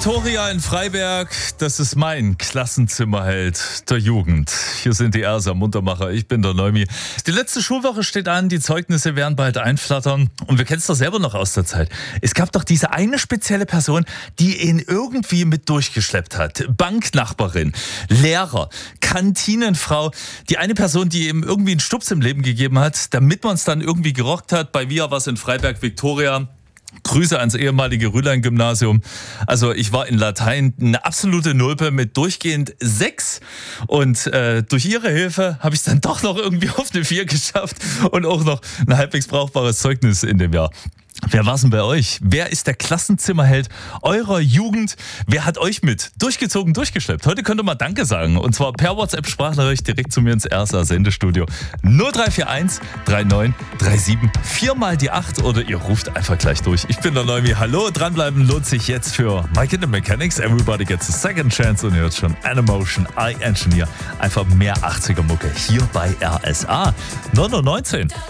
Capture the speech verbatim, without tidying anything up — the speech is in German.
Viktoria in Freiberg, das ist mein Klassenzimmerheld der Jugend. Hier sind die Erser Muntermacher, ich bin der Neumi. Die letzte Schulwoche steht an, die Zeugnisse werden bald einflattern. Und wir kennen es doch selber noch aus der Zeit. Es gab doch diese eine spezielle Person, die ihn irgendwie mit durchgeschleppt hat. Banknachbarin, Lehrer, Kantinenfrau. Die eine Person, die ihm irgendwie einen Stups im Leben gegeben hat, damit man es dann irgendwie gerockt hat. Bei Via was in Freiberg, Viktoria. Grüße ans ehemalige Rühlein-Gymnasium. Also ich war in Latein eine absolute Nulpe mit durchgehend sechs und äh, durch ihre Hilfe habe ich es dann doch noch irgendwie auf eine vier geschafft und auch noch ein halbwegs brauchbares Zeugnis in dem Jahr. Wer war's denn bei euch? Wer ist der Klassenzimmerheld eurer Jugend? Wer hat euch mit durchgezogen, durchgeschleppt? Heute könnt ihr mal Danke sagen. Und zwar per WhatsApp-Sprachnachricht direkt zu mir ins Erster Sendestudio. null drei vier eins drei neun drei sieben vier mal die acht oder ihr ruft einfach gleich durch. Ich bin der Neumi. Hallo, dranbleiben lohnt sich jetzt für Mike and the Mechanics. Everybody gets a second chance. Und ihr hört schon Animation, I Engineer. Einfach mehr achtziger Mucke hier bei R S A neun Uhr neunzehn.